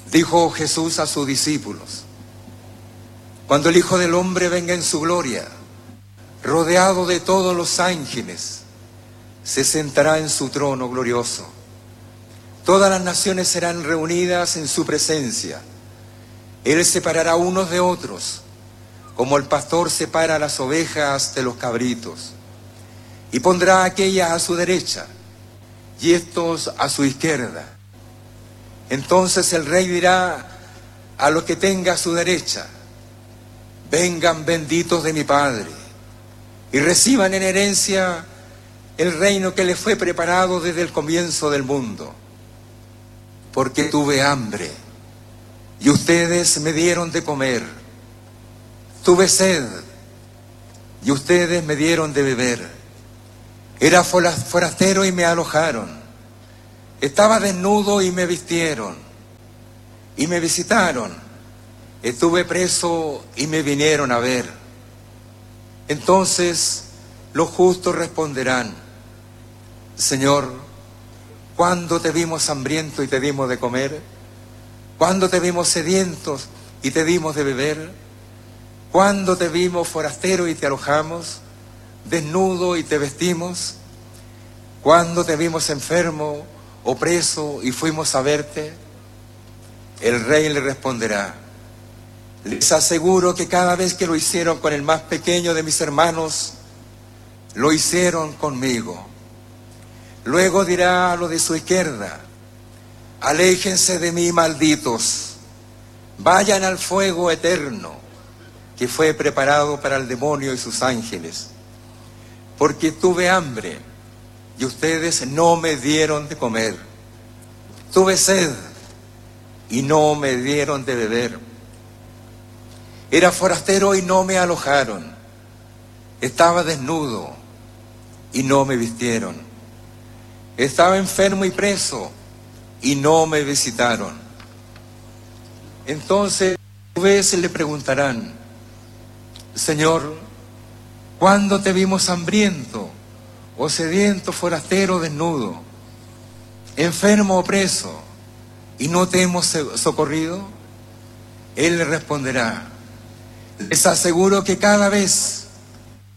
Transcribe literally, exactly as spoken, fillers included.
Dijo Jesús a sus discípulos: cuando el Hijo del Hombre venga en su gloria, rodeado de todos los ángeles, se sentará en su trono glorioso. Todas las naciones serán reunidas en su presencia. Él separará unos de otros, como el pastor separa las ovejas de los cabritos, y pondrá a aquellas a su derecha y estos a su izquierda. Entonces el rey dirá a los que tenga a su derecha: vengan benditos de mi Padre, y reciban en herencia el reino que les fue preparado desde el comienzo del mundo. Porque tuve hambre, y ustedes me dieron de comer. Tuve sed, y ustedes me dieron de beber. Era forastero y me alojaron. Estaba desnudo y me vistieron. Y me visitaron. Estuve preso y me vinieron a ver. Entonces los justos responderán: Señor, ¿cuándo te vimos hambriento y te dimos de comer? ¿Cuándo te vimos sedientos y te dimos de beber? ¿Cuándo te vimos forastero y te alojamos? ¿Desnudo y te vestimos? ¿Cuándo te vimos enfermo o preso y fuimos a verte? El rey le responderá: les aseguro que cada vez que lo hicieron con el más pequeño de mis hermanos, lo hicieron conmigo. Luego dirá a los de su izquierda: aléjense de mí, malditos, vayan al fuego eterno que fue preparado para el demonio y sus ángeles. Porque tuve hambre y ustedes no me dieron de comer. Tuve sed y no me dieron de beber. Era forastero y no me alojaron. Estaba desnudo y no me vistieron. Estaba enfermo y preso y no me visitaron. Entonces, a veces le preguntarán: Señor, ¿cuándo te vimos hambriento o sediento, forastero, desnudo, enfermo o preso, y no te hemos socorrido? Él le responderá: les aseguro que cada vez